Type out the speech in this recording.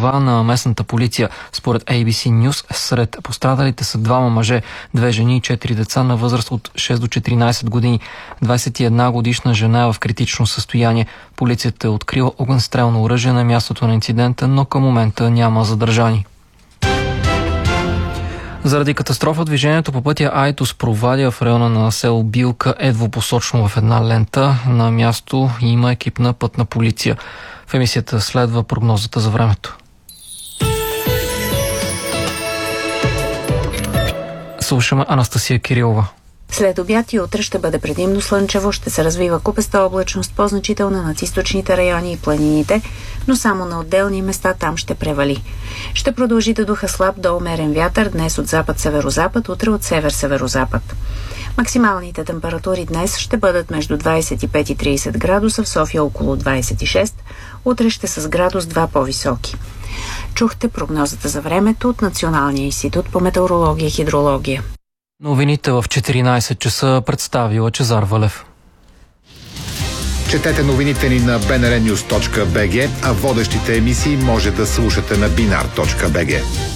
глава на местната полиция. Според ABC News, сред пострадалите са 2 мъже, 2 жени и 4 деца на възраст от 6 до 14 години. 21 годишна жена е в критично състояние. Полицията е открила огнестрелно оръжие на мястото на инцидента, но към момента няма задържани. Заради катастрофа движението по пътя Айтос-Провадия в района на село Билка е двупосочно в една лента. На място има екип на пътна полиция. В емисията следва прогнозата за времето. Слушаме Анастасия Кирилова. След обяд и утре ще бъде предимно слънчево, ще се развива купеста облачност, по-значителна над източните райони и планините, но само на отделни места там ще превали. Ще продължи да духа слаб до умерен вятър, днес от запад-северозапад, утре от север-северозапад. Максималните температури днес ще бъдат между 25 и 30 градуса, в София около 26, утре ще са с градус 2 по-високи. Чухте прогнозата за времето от Националния институт по метеорология и хидрология. Новините в 14 часа представи Лъчезар Валев. Четете новините ни на bnrnews.bg, а водещите емисии може да слушате на binar.bg.